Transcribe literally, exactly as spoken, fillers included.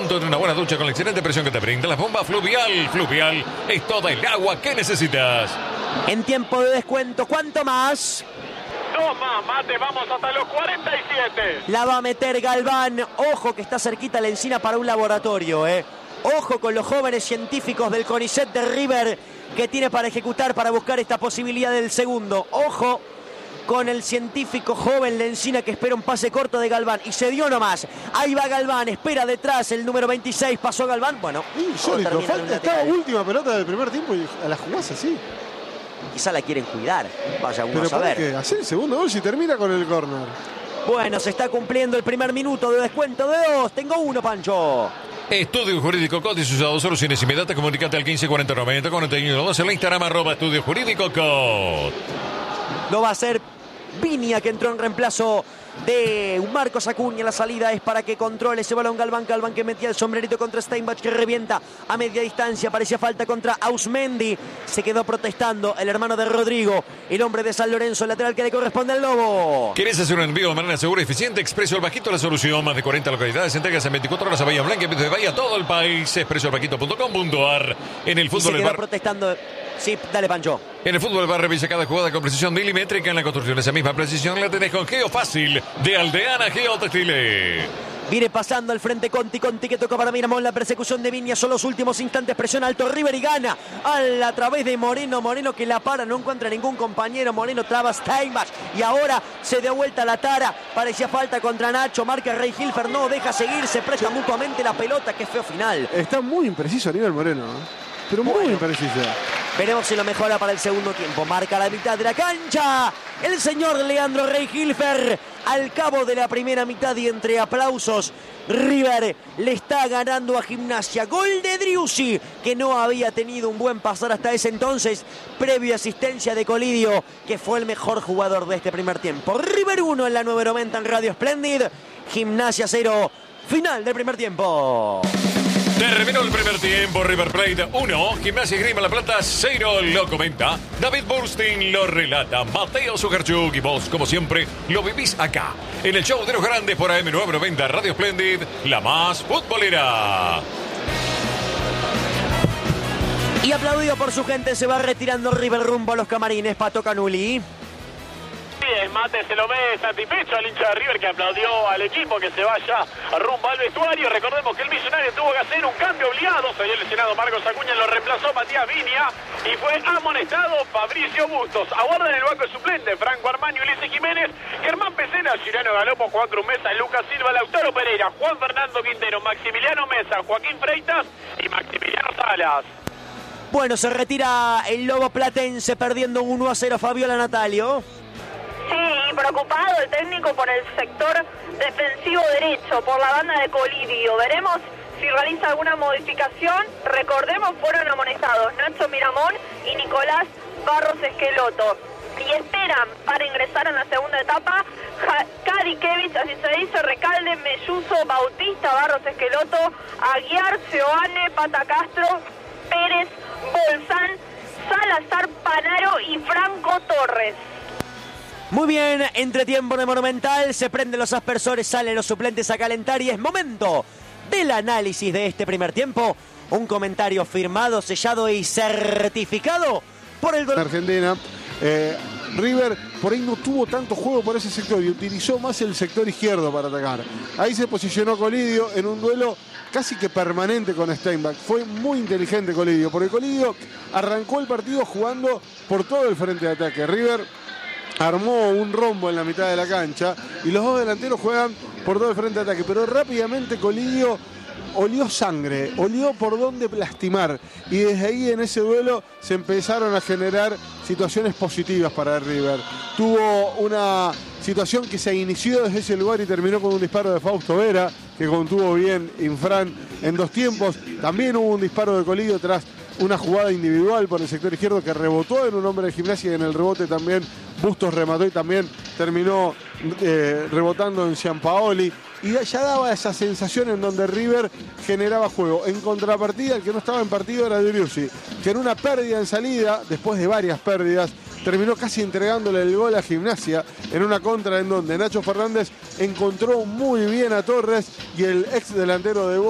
momento de una buena ducha con la excelente presión que te brinda la bomba Fluvial. Fluvial es toda el agua que necesitas. En tiempo de descuento, ¿cuánto más? Dos más, Mate, vamos hasta los cuarenta y siete. La va a meter Galván. Ojo que está cerquita la encina para un laboratorio, ¿eh? Ojo con los jóvenes científicos del CONICET de River que tiene para ejecutar, para buscar esta posibilidad del segundo. Ojo con el científico joven Lencina que espera un pase corto de Galván. Y se dio nomás. Ahí va Galván, espera detrás el número veintiséis. Pasó Galván. Bueno, insólito. Falta esta última pelota del primer tiempo y a la jugás así. Quizá la quieren cuidar. Vaya uno Pero a saber. ¿para qué? Hacer el segundo gol si termina con el córner. Bueno, se está cumpliendo el primer minuto de descuento de dos. Tengo uno, Pancho. Estudio Jurídico Code y sus soluciones inmediatas. Comunicate al quince cuarenta noventa cuarenta y uno doce en la Instagram arroba Estudio Jurídico Code. No va a ser Viña que entró en reemplazo de Marcos Acuña. La salida es para que controle ese balón Galván. Galván que metía el sombrerito contra Steinbach que revienta a media distancia. Parecía falta contra Ausmendi. Se quedó protestando el hermano de Rodrigo, el hombre de San Lorenzo, el lateral que le corresponde al Lobo. ¿Querés hacer un envío de manera segura y eficiente? Expreso El Bajito, la solución. Más de cuarenta localidades, entregas en veinticuatro horas a Bahía Blanca, en de Bahía, todo el país. expreso el bajito punto com punto a r. En el fútbol y se del quedó bar... protestando. Sí, dale, Pancho. En el fútbol del bar revisa cada jugada con precisión milimétrica. En la construcción esa misma precisión la tenés con Geo Fácil de Aldeana Geotextiles. Viene pasando al frente Conti, Conti que toca para Miramón, la persecución de Viña, son los últimos instantes, presiona alto River y gana a, a través de Moreno, Moreno que la para, no encuentra ningún compañero, Moreno traba Steinbach y ahora se dio vuelta la tara, parecía falta contra Nacho, marca Rey Hilfer, no deja seguir, se presta mutuamente la pelota, qué feo final. Está muy impreciso a nivel Moreno, ¿eh? Pero muy bueno, impreciso. Veremos si lo mejora para el segundo tiempo. Marca la mitad de la cancha el señor Leandro Rey Hilfer. Al cabo de la primera mitad y entre aplausos, River le está ganando a Gimnasia. Gol de Driussi, que no había tenido un buen pasar hasta ese entonces. Previa asistencia de Colidio, que fue el mejor jugador de este primer tiempo. River uno en la nueve noventa en Radio Splendid. Gimnasia cero. Final del primer tiempo. Terminó el primer tiempo, River Plate uno, Gimnasia Esgrima La Plata cero, lo comenta David Burstein, lo relata Mateo Sugarchuk y vos, como siempre, lo vivís acá, en el show de los grandes por A M nueve noventa Radio Splendid, la más futbolera. Y aplaudido por su gente, se va retirando River rumbo a los camarines, Pato Canuli. El Mate se lo ve satisfecho al hincha de River que aplaudió al equipo que se vaya rumbo al vestuario. Recordemos que el Millonario tuvo que hacer un cambio obligado. Se había lesionado Marcos Acuña, lo reemplazó Matías Viña y fue amonestado Fabricio Bustos. Aguarda en el banco de suplente Franco Armaño, Ulises Jiménez, Germán Pesena, Cirano Galopo, Juan Cruz Mesa, Lucas Silva, Lautaro Pereira, Juan Fernando Quintero, Maximiliano Mesa, Joaquín Freitas y Maximiliano Salas. Bueno, se retira el Lobo Platense perdiendo uno a cero Fabiola Natalio. Sí, preocupado el técnico por el sector defensivo derecho, por la banda de Colidio. Veremos si realiza alguna modificación. Recordemos, fueron amonestados Nacho Miramón y Nicolás Barros Esqueloto. Y esperan para ingresar en la segunda etapa Kadikevich, así se dice, Recalde, Melluso, Bautista, Barros Esqueloto, Aguiar, Seoane, Pata Castro, Pérez, Bolsán, Salazar, Panaro y Franco Torres. Muy bien, entretiempo de Monumental, se prenden los aspersores, salen los suplentes a calentar y es momento del análisis de este primer tiempo. Un comentario firmado, sellado y certificado por el... Argentina, eh, River por ahí no tuvo tanto juego por ese sector y utilizó más el sector izquierdo para atacar. Ahí se posicionó Colidio en un duelo casi que permanente con Steinbach. Fue muy inteligente Colidio, porque Colidio arrancó el partido jugando por todo el frente de ataque. River armó un rombo en la mitad de la cancha y los dos delanteros juegan por todo el frente de ataque, pero rápidamente Colidio olió sangre, olió por dónde lastimar y desde ahí en ese duelo se empezaron a generar situaciones positivas para River. Tuvo una situación que se inició desde ese lugar y terminó con un disparo de Fausto Vera que contuvo bien Infran en dos tiempos. También hubo un disparo de Colidio tras una jugada individual por el sector izquierdo que rebotó en un hombre de Gimnasia y en el rebote también Bustos remató y también terminó eh, rebotando en Gianpaoli. Y ya daba esa sensación en donde River generaba juego. En contrapartida, el que no estaba en partido era Driussi, que en una pérdida en salida, después de varias pérdidas, terminó casi entregándole el gol a Gimnasia en una contra en donde Nacho Fernández encontró muy bien a Torres y el ex delantero de